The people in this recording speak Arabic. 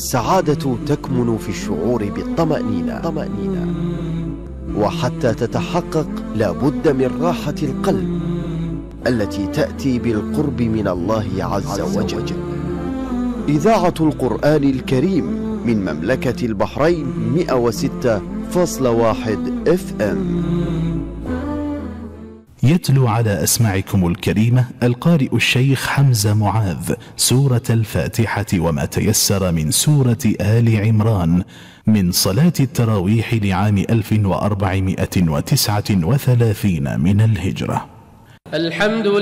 السعادة تكمن في الشعور بالطمأنينة، وحتى تتحقق لا بد من راحة القلب التي تأتي بالقرب من الله عز وجل. إذاعة القرآن الكريم من مملكة البحرين 106.1 FM. يتلو على أسماعكم الكريمة القارئ الشيخ حمزة معاذ سورة الفاتحة وما تيسر من سورة آل عمران من صلاة التراويح لعام 1439 من الهجرة. الحمد